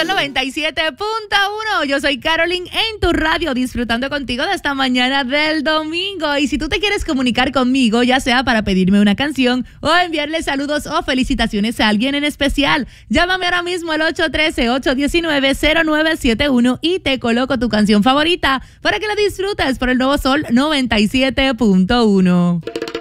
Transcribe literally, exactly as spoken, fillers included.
noventa y siete punto uno. Yo soy Carolyn en tu radio, disfrutando contigo de esta mañana del domingo. Y si tú te quieres comunicar conmigo, ya sea para pedirme una canción o enviarle saludos o felicitaciones a alguien en especial, llámame ahora mismo al ocho uno tres, ocho uno nueve, cero nueve siete uno y te coloco tu canción favorita para que la disfrutes por el Nuevo Sol noventa y siete punto uno.